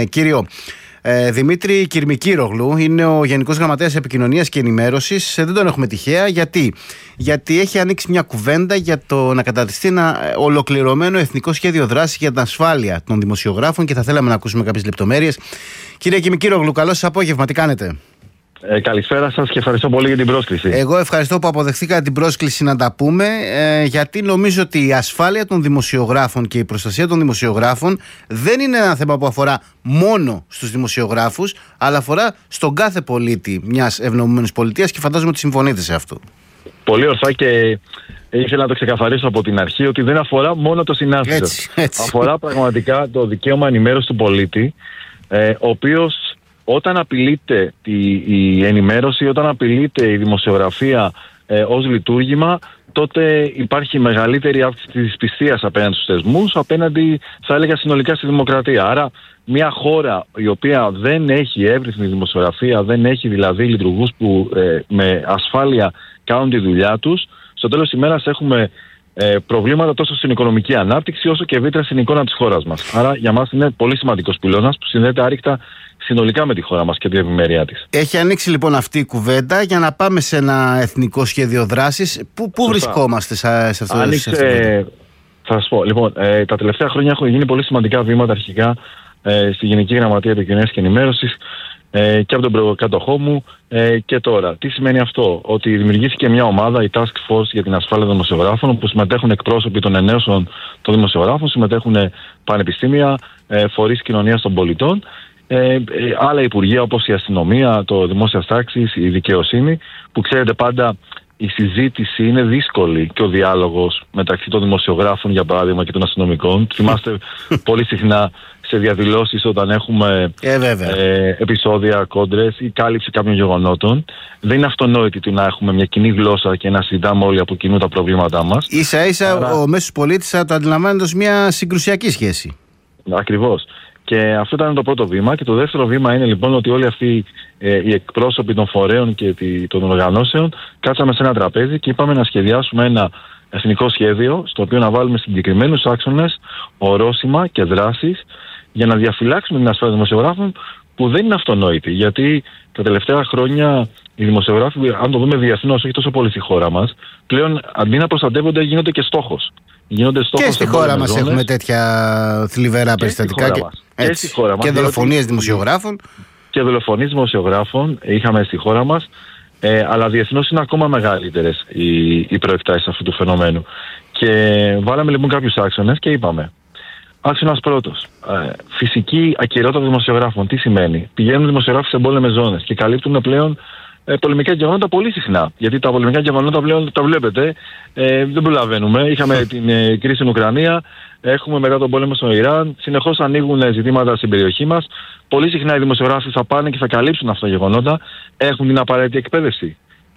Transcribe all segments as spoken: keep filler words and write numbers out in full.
κύριο ε, Δημήτρη Κυρμικύρογλου. Είναι ο Γενικός Γραμματέας Επικοινωνίας και Ενημέρωσης. Ε, δεν τον έχουμε τυχαία. Γιατί? Γιατί έχει ανοίξει μια κουβέντα για το να καταρτιστεί ένα ολοκληρωμένο εθνικό σχέδιο δράσης για την ασφάλεια των δημοσιογράφων και θα θέλαμε να ακούσουμε κάποιες λεπτομέρειες. Κύριε Κυρμικύρογλου, καλό σας απόγευμα. Τι κάνετε? Ε, καλησπέρα σας και ευχαριστώ πολύ για την πρόσκληση. Εγώ ευχαριστώ που αποδεχθήκατε την πρόσκληση να τα πούμε, ε, γιατί νομίζω ότι η ασφάλεια των δημοσιογράφων και η προστασία των δημοσιογράφων δεν είναι ένα θέμα που αφορά μόνο στους δημοσιογράφους, αλλά αφορά στον κάθε πολίτη μιας ευνοούμενης πολιτείας και φαντάζομαι ότι συμφωνείτε σε αυτό. Πολύ ορθά, και ήθελα να το ξεκαθαρίσω από την αρχή ότι δεν αφορά μόνο το συνάθλιο. Αφορά πραγματικά το δικαίωμα ενημέρωση του πολίτη, ε, ο οποίος όταν απειλείται η, η ενημέρωση, όταν απειλείται η δημοσιογραφία ε, ως λειτουργήμα, τότε υπάρχει μεγαλύτερη αύξηση της πιστείας απέναντι στους θεσμούς, απέναντι, θα έλεγα, συνολικά στη δημοκρατία. Άρα μια χώρα η οποία δεν έχει εύρυθμη δημοσιογραφία, δεν έχει δηλαδή λειτουργούς που ε, με ασφάλεια κάνουν τη δουλειά τους, στο τέλος της ημέρας έχουμε ε, προβλήματα τόσο στην οικονομική ανάπτυξη όσο και ευρύτερα στην εικόνα της χώρας μας. Άρα για μας είναι πολύ σημαντικός πυλώνας που συνδέεται άρρηκτα συνολικά με τη χώρα μας και την ευημερία της. Έχει ανοίξει λοιπόν αυτή η κουβέντα για να πάμε σε ένα εθνικό σχέδιο δράσης. Πού, πού βρισκόμαστε σε, σε αυτό το σχέδιο? Θα σας πω. Λοιπόν, ε, τα τελευταία χρόνια έχουν γίνει πολύ σημαντικά βήματα αρχικά ε, στη Γενική Γραμματεία Επικοινωνίας και Ενημέρωσης ε, και από τον προκάτοχό μου ε, και τώρα. Τι σημαίνει αυτό? Ότι δημιουργήθηκε μια ομάδα, η Task Force για την ασφάλεια των δημοσιογράφων, όπου συμμετέχουν εκπρόσωποι των ενώσεων των δημοσιογράφων, συμμετέχουν πανεπιστήμια, ε, φορείς κοινωνίας των πολιτών. Ε, ε, άλλα υπουργεία όπως η αστυνομία, το δημόσιας τάξης, η δικαιοσύνη, που ξέρετε πάντα η συζήτηση είναι δύσκολη και ο διάλογος μεταξύ των δημοσιογράφων, για παράδειγμα, και των αστυνομικών. Θυμάστε πολύ συχνά σε διαδηλώσεις όταν έχουμε ε, ε, επεισόδια, κόντρες ή κάλυψη κάποιων γεγονότων. Δεν είναι αυτονόητη να έχουμε μια κοινή γλώσσα και να συζητάμε όλοι από κοινού τα προβλήματά μας. Ίσα ίσα Άρα... ο μέσος πολίτης θα το αντιλαμβάνεται ως μια συγκρουσιακή σχέση. Ακριβώς. Και αυτό ήταν το πρώτο βήμα. Και το δεύτερο βήμα είναι λοιπόν ότι όλοι αυτοί ε, οι εκπρόσωποι των φορέων και των οργανώσεων κάτσαμε σε ένα τραπέζι και είπαμε να σχεδιάσουμε ένα εθνικό σχέδιο στο οποίο να βάλουμε συγκεκριμένους άξονες, ορόσημα και δράσεις για να διαφυλάξουμε την ασφάλεια των δημοσιογράφων, που δεν είναι αυτονόητη. Γιατί τα τελευταία χρόνια οι δημοσιογράφοι, αν το δούμε διεθνώς, όχι τόσο πολύ στη χώρα μας, πλέον αντί να προστατεύονται γίνονται και στόχος. Και στη χώρα μας έχουμε τέτοια θλιβερά περιστατικά και, και, στη χώρα μας, και δολοφονίες δημοσιογράφων. Και δολοφονίες δημοσιογράφων είχαμε στη χώρα μας, ε, αλλά διεθνώς είναι ακόμα μεγαλύτερες οι, οι προεκτάσεις αυτού του φαινομένου. Και βάλαμε λοιπόν κάποιους άξονες και είπαμε. Άξονας πρώτος. Ε, φυσική ακυρότητα των δημοσιογράφων. Τι σημαίνει? Πηγαίνουν δημοσιογράφοι σε εμπόλεμες ζώνες και καλύπτουν πλέον Ε, πολεμικά γεγονότα πολύ συχνά. Γιατί τα πολεμικά γεγονότα πλέον τα βλέπετε, ε, δεν προλαβαίνουμε. Είχαμε την ε, κρίση στην Ουκρανία, έχουμε μετά τον πόλεμο στο Ιράν, συνεχώς ανοίγουν ζητήματα στην περιοχή μας. Πολύ συχνά οι δημοσιογράφοι θα πάνε και θα καλύψουν αυτά τα γεγονότα. Έχουν την απαραίτητη εκπαίδευση.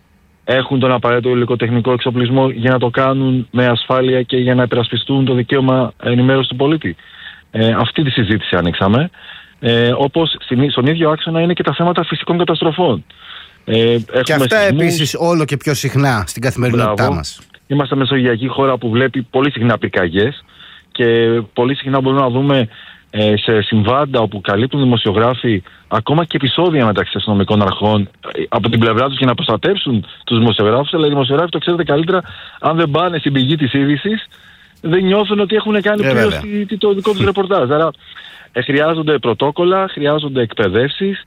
Έχουν τον απαραίτητο υλικοτεχνικό εξοπλισμό για να το κάνουν με ασφάλεια και για να υπερασπιστούν το δικαίωμα ενημέρωση του πολίτη. Ε, αυτή τη συζήτηση ανοίξαμε. Ε, όπως στον ίδιο άξονα είναι και τα θέματα φυσικών καταστροφών. Ε, και αυτά επίσης όλο και πιο συχνά στην καθημερινότητά Μπράβο. μας. Είμαστε μεσογειακή χώρα που βλέπει πολύ συχνά πυρκαγιές και πολύ συχνά μπορούμε να δούμε ε, σε συμβάντα όπου καλύπτουν δημοσιογράφοι ακόμα και επεισόδια μεταξύ αστυνομικών αρχών ε, από την πλευρά τους για να προστατεύσουν τους δημοσιογράφους, αλλά οι δημοσιογράφοι, το ξέρετε καλύτερα, αν δεν πάνε στην πηγή της είδησης, δεν νιώθουν ότι έχουν κάνει ε, πλήρως το δικό τους ρεπορτάζ. Άρα ε, χρειάζονται πρωτόκολλα, χρειάζονται εκπαιδεύσεις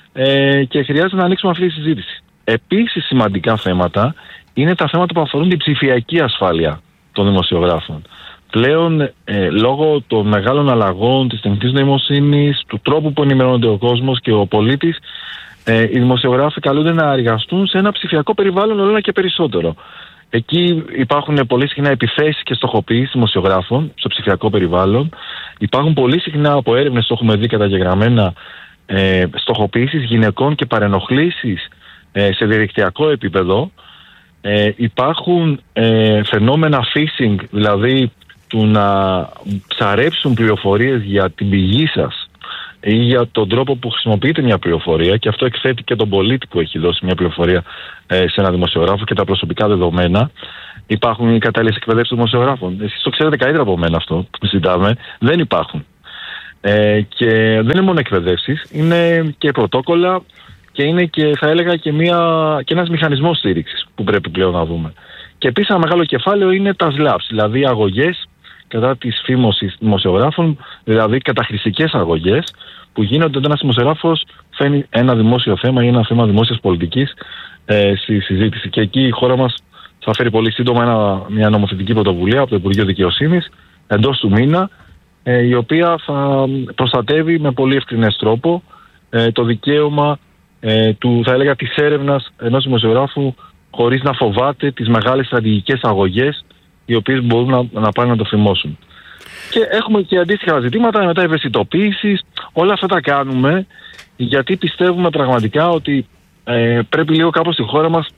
Ε, και χρειάζεται να ανοίξουμε αυτή τη συζήτηση. Επίσης σημαντικά θέματα είναι τα θέματα που αφορούν την ψηφιακή ασφάλεια των δημοσιογράφων. Πλέον ε, λόγω των μεγάλων αλλαγών της τεχνητής νοημοσύνης, του τρόπου που ενημερώνεται ο κόσμος και ο πολίτης, ε, οι δημοσιογράφοι καλούνται να εργαστούν σε ένα ψηφιακό περιβάλλον όλο και περισσότερο. Εκεί υπάρχουν πολύ συχνά επιθέσεις και στοχοποίησεις δημοσιογράφων στο ψηφιακό περιβάλλον. Υπάρχουν πολύ συχνά από έρευνες, το έχουμε δει καταγεγραμμένα, Ε, στοχοποίησεις γυναικών και παρενοχλήσεις ε, σε διαδικτυακό επίπεδο. Ε, υπάρχουν ε, φαινόμενα phishing, δηλαδή του να ψαρέψουν πληροφορίες για την πηγή σας ή για τον τρόπο που χρησιμοποιείται μια πληροφορία, και αυτό εκθέτει και τον πολίτη που έχει δώσει μια πληροφορία ε, σε ένα δημοσιογράφο και τα προσωπικά δεδομένα. Υπάρχουν οι κατάλληλες εκπαιδεύσεις των δημοσιογράφων. Εσείς το ξέρετε καλύτερα από μένα αυτό που συζητάμε. Δεν υπάρχουν. Ε, και δεν είναι μόνο εκπαιδεύσεις, είναι και πρωτόκολλα και είναι και θα έλεγα και, μια, και ένας μηχανισμός στήριξης που πρέπει πλέον να δούμε. Και επίσης ένα μεγάλο κεφάλαιο είναι τα σλάπς, δηλαδή αγωγές κατά της φήμωσης δημοσιογράφων, δηλαδή καταχρηστικές αγωγές που γίνονται όταν ένας δημοσιογράφος φέρνει ένα δημόσιο θέμα ή ένα θέμα δημόσιας πολιτικής ε, στη συζήτηση. Και εκεί η χώρα μας θα φέρει πολύ σύντομα ένα, μια νομοθετική πρωτοβουλία από το Υπουργείο Δικαιοσύνης εντός του μήνα, ε, η οποία θα προστατεύει με πολύ ευκρινές τρόπο ε, το δικαίωμα ε, του, θα έλεγα, της έρευνας ενός δημοσιογράφου χωρίς να φοβάται τις μεγάλες στρατηγικές αγωγές οι οποίες μπορούν να, να πάνε να το φημώσουν. Και έχουμε και αντίστοιχα ζητήματα μετά ευαισθητοποίησης. Όλα αυτά τα κάνουμε γιατί πιστεύουμε πραγματικά ότι ε, πρέπει λίγο κάπως στη χώρα μας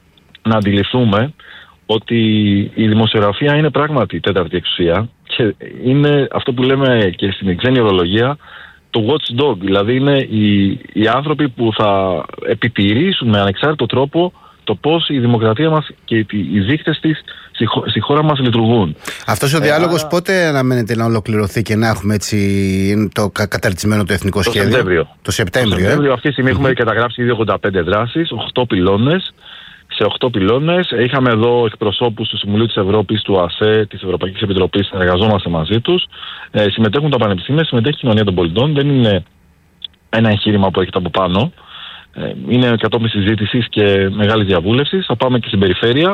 να αντιληφθούμε ότι η δημοσιογραφία είναι πράγματι τέταρτη εξουσία και είναι αυτό που λέμε και στην ξένη ορολογία το watchdog, δηλαδή είναι οι, οι άνθρωποι που θα επιτηρήσουν με ανεξάρτητο τρόπο το πώς η δημοκρατία μας και οι δείκτες της στη, στη χώρα μας λειτουργούν. Αυτός ο ε, διάλογος άρα... πότε αναμένεται να ολοκληρωθεί και να έχουμε έτσι το καταρτισμένο το εθνικό το σχέδιο? Σεπτέμβριο. Το Σεπτέμβριο. Το Σεπτέμβριο ε? αυτή τη στιγμή mm-hmm. έχουμε καταγράψει ήδη ογδόντα πέντε δράσεις, οκτώ πυλώνες. Σε οκτώ πυλώνες. Είχαμε εδώ εκπροσώπους του Συμβουλίου της Ευρώπης, του ΑΣΕ, της Ευρωπαϊκής Επιτροπής, συνεργαζόμαστε μαζί τους. Ε, συμμετέχουν τα πανεπιστήμια, συμμετέχει η κοινωνία των πολιτών. Δεν είναι ένα εγχείρημα που έχετε από πάνω. Ε, είναι κατόπιν συζήτησης και μεγάλης διαβούλευσης. Θα πάμε και στην περιφέρεια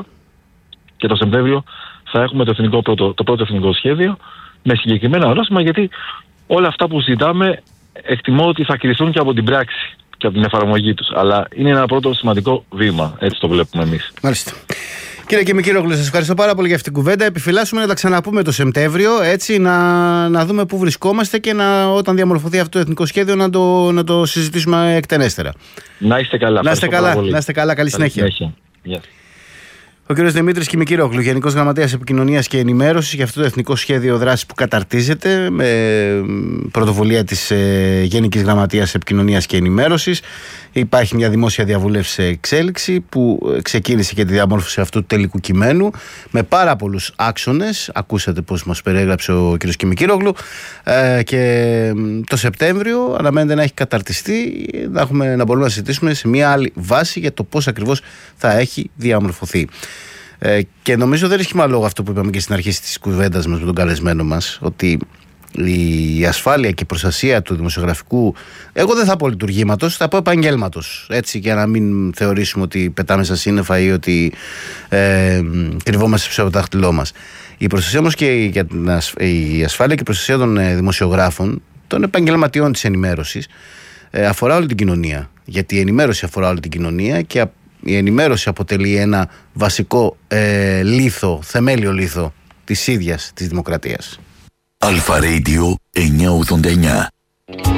και το Σεπτέμβριο θα έχουμε το, εθνικό πρώτο, το πρώτο εθνικό σχέδιο με συγκεκριμένα ορόσημα, γιατί όλα αυτά που ζητάμε εκτιμώ ότι θα κριθούν και από την πράξη και από την εφαρμογή τους. Αλλά είναι ένα πρώτο σημαντικό βήμα. Έτσι το βλέπουμε εμείς. Μάλιστα. Κύριε Κιμικύρογλου, σας ευχαριστώ πάρα πολύ για αυτήν την κουβέντα. Επιφυλάσσουμε να τα ξαναπούμε το Σεπτέμβριο, έτσι να, να δούμε πού βρισκόμαστε και να, όταν διαμορφωθεί αυτό το εθνικό σχέδιο να το, να το συζητήσουμε εκτενέστερα. Να είστε καλά. Να είστε καλά. Να είστε καλά. Καλή, Καλή συνέχεια. συνέχεια. Yeah. Ο κ. Δημήτρης Κιμικύρογλου, Γενικός Γραμματέας Επικοινωνίας και Ενημέρωσης, για αυτό το εθνικό σχέδιο δράσης που καταρτίζεται με πρωτοβουλία της ε, Γενικής Γραμματείας Επικοινωνίας και Ενημέρωσης. Υπάρχει μια δημόσια διαβούλευση σε εξέλιξη που ξεκίνησε και τη διαμόρφωση αυτού του τελικού κειμένου με πάρα πολλούς άξονες. Ακούσατε πώς μας περιέγραψε ο κ. Κιμικύρογλου. Ε, και το Σεπτέμβριο αναμένεται να έχει καταρτιστεί, να, έχουμε, να μπορούμε να συζητήσουμε σε μια άλλη βάση για το πώς ακριβώς θα έχει διαμορφωθεί. Ε, και νομίζω δεν έχει μάλλον λόγο αυτό που είπαμε και στην αρχή της κουβέντας μας με τον καλεσμένο μας, ότι η ασφάλεια και η προστασία του δημοσιογραφικού, εγώ δεν θα πω λειτουργήματος, θα πω επαγγέλματος, έτσι, για να μην θεωρήσουμε ότι πετάμε στα σύννεφα ή ότι ε, κρυβόμαστε πίσω από το δάχτυλό μας. Η προστασία όμως και η, η ασφάλεια και η προστασία των ε, δημοσιογράφων, των επαγγελματιών της ενημέρωσης, ε, αφορά όλη την κοινωνία. Γιατί η ενημέρωση αφορά όλη την κοινωνία και η ενημέρωση αποτελεί ένα βασικό ε, λίθο, θεμέλιο λίθο της ίδιας της δημοκρατίας. Αλφα Radio εννιακόσια ογδόντα εννιά.